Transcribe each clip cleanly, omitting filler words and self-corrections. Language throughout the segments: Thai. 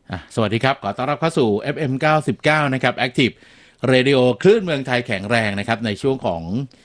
สวัสดีครับขอต้อนรับเข้าสู่ FM 99นะครับ Active Radio คลื่นเมืองไทยแข็งแรงนะครับในช่วงของ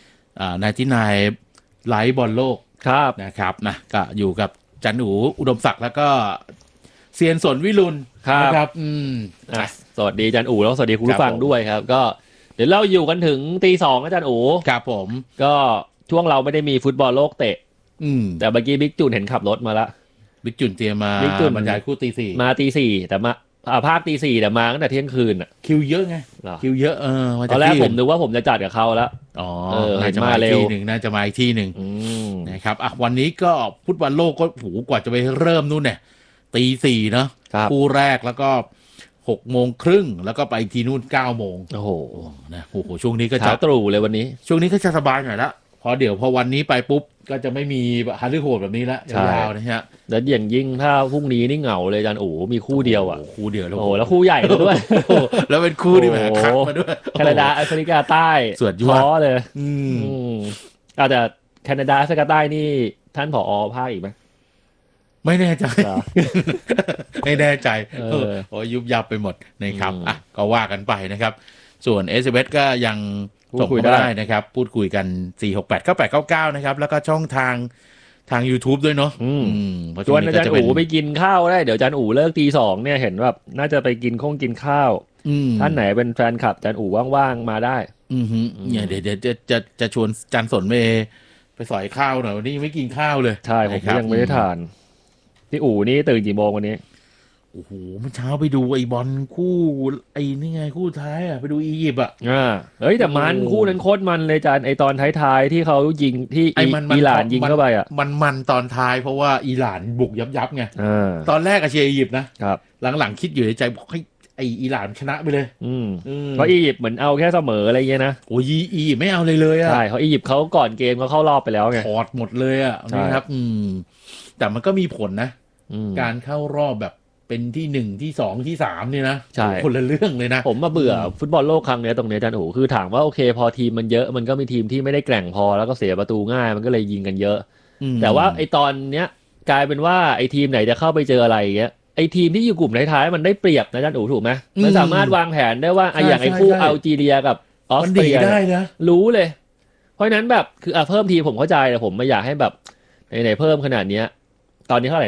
99ไลฟ์บอลโลกครับนะครับนะก็อยู่กับจันอูอุดมศักดิ์แล้วก็เซียนสนวิรุณนะครับสวัสดีอาจารย์อู๋แล้วสวัสดีคุณผู้ฟังด้วยครับก็เดี๋ยวเราอยู่กันถึงตี 2อาจารย์อู๋ครับผมก็ช่วงเราไม่ได้มีฟุตบอลโลกเตะแต่เมื่อกี้บิ๊กจุนเห็นขับรถมาละบิ๊กจุนเตรียมมาบรรยายคู่ตี 4 มาตี 4แต่มาภาคตี 4แต่มาตั้งแต่เที่ยงคืนอ่ะคิวเยอะไงคิวเยอะตอนแรกผมนึกว่าผมจะจัดกับเขาแล้วน่าจะมาที่หนึ่งน่าจะมาอีกที่หนึ่งนะครับวันนี้ก็ฟุตบอลโลกก็กว่าจะไปเริ่มนู่นเนี่ยตี 4เนาะคู่แรกแล้วก็6:30แล้วก็ไปทีนู่น9 โมงโอ้โหนะโอ้โหช่วงนี้ก็จะตรู่เลยวันนี้ช่วงนี้ก็จะสบายหน่อยละพอวันนี้ไปปุ๊บก็จะไม่มีฮาร์ดโหดแบบนี้ละยาวๆนะฮะแล้วอย่างยิ่งถ้าพรุ่งนี้นี่เหงาเลยอาจารย์อู๋มีคู่เดียวอ่ะคู่เดียวแล้วโอ้แล้วคู่ใหญ่ด้วยแล้วเป็นคู่ที่แบบคักมาด้วยแคนาดาแอฟริกาใต้สวดย้อเลยแต่แคนาดาแอฟริกาใต้นี่ท่านผอ.ภาคอีกไหมไม่แน่ใจไม่แน่ใจโอ้ยุบยับไปหมดนะครับก็ว่ากันไปนะครับส่วน SMS ก็ยังส่งเข้ามาได้นะครับพูดคุยกัน4689899นะครับแล้วก็ช่องทาง YouTube ด้วยเนาะชวนอาจารย์อู๋ไปกินข้าวได้เดี๋ยวอาจารย์อู๋เลิกตี 2เนี่ยเห็นแบบน่าจะไปกินข้าวท่านไหนเป็นแฟนคลับอาจารย์อู๋ว่างๆมาได้เนี่ยเดี๋ยวจะชวนอาจารย์สนไปสอยข้าวหน่อยวันนี้ยังไม่กินข้าวเลยใช่ผมยังไม่ได้ทานพี่อู๋นี่ตื่นกี่โมงวันนี้โอ้โหเมื่อเช้าไปดูไอ้บอลคู่ไอ้นี่ไงคู่ท้ายไปดูอียิปต์เฮ้ยแต่มันคู่นั้นโคตรมันเลยจานไอตอนท้ายๆที่เขายิงที่อิหร่านยิงเข้าไปมันตอนท้ายเพราะว่าอิหร่านบุกยับไงตอนแรกเชียร์อียิปต์นะครับหลังๆคิดอยู่ในใจบอกให้ไออิหร่านชนะไปเลยเพราะอียิปต์เหมือนเอาแค่เสมออะไรเงี้ยนะโอ้ยอียิปต์ไม่เอาเลยใช่เพราะอียิปต์เขาก่อนเกมเขาเข้ารอบไปแล้วไงถอดหมดเลยนะครับแต่มันก็มีผลนะการเข้ารอบแบบเป็นที่1ที่2ที่3เนี่ยนะคนละเรื่องเลยนะผมมาเบื่อฟุตบอลโลกครั้งนี้ตรงนี้อาจารย์โอ๋คือถามว่าโอเคพอทีมมันเยอะมันก็มีทีมที่ไม่ได้แกร่งพอแล้วก็เสียประตูง่ายมันก็เลยยิงกันเยอะแต่ว่าไอตอนเนี้ยกลายเป็นว่าไอทีมไหนจะเข้าไปเจออะไรเงี้ยไอทีมที่อยู่กลุ่มท้ายๆมันได้เปรียบนะอาจารย์โอ๋ถูกไหมมันสามารถวางแผนได้ว่าอย่างไอคู่อัลจีเรียกับออสเตรียได้นะรู้เลยเพราะนั้นแบบคือเพิ่มทีมผมเข้าใจแต่ผมไม่อยากให้แบบไหนเพิ่มขนาดเนี้ยตอนนี้เท่าไหร่